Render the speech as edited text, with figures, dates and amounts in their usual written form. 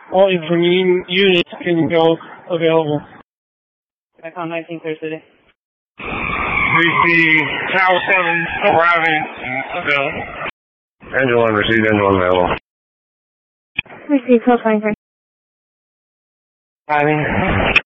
All incoming units can go available. Icon 19, clear city. We see Tower 7 arriving available. Engine 1 received, Engine 1 available. Receive, code 23. Arriving.